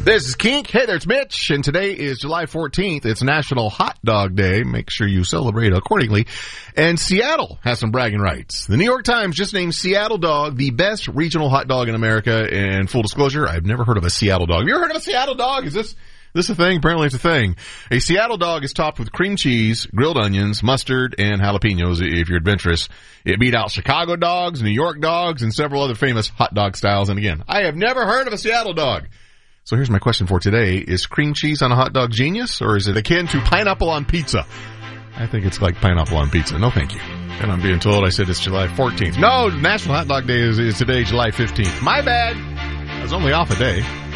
This is Kink. Hey there, it's Mitch, and today is July 14th. It's National Hot Dog Day. Make sure you celebrate accordingly. And Seattle has some bragging rights. The New York Times just named Seattle Dog the best regional hot dog in America. And full disclosure, I've never heard of a Seattle dog. Have you ever heard of a Seattle dog? Is this a thing? Apparently it's a thing. A Seattle dog is topped with cream cheese, grilled onions, mustard, and jalapenos if you're adventurous. It beat out Chicago dogs, New York dogs, and several other famous hot dog styles. And again, I have never heard of a Seattle dog. So here's my question for today. Is cream cheese on a hot dog genius, or is it akin to pineapple on pizza? I think it's like pineapple on pizza. No, thank you. And I'm being told I said it's July 14th. No, National Hot Dog Day is today, July 15th. My bad. I was only off a day.